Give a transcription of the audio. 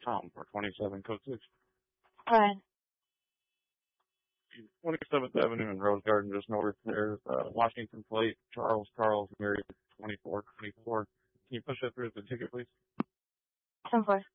Tom for 27 code 6. Go ahead. 27th Avenue and Rose Garden, just north there. Washington Plate, Charles, Mary, 2424. Can you push that through the ticket, please? 10-4.